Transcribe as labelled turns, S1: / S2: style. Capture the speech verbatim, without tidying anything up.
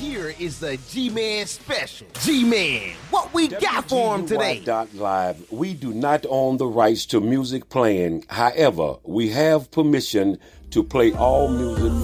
S1: here is the G-Man special. G-Man, what we got for him today?
S2: Live. We do not own the rights to music playing. However, we have permission to play all music